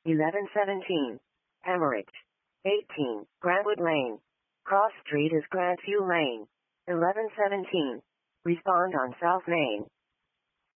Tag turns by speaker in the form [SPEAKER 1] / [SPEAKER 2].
[SPEAKER 1] 1117. Emmerich. 18. Grantwood Lane. Cross Street is Grantview Lane. 1117. Respond on South Main.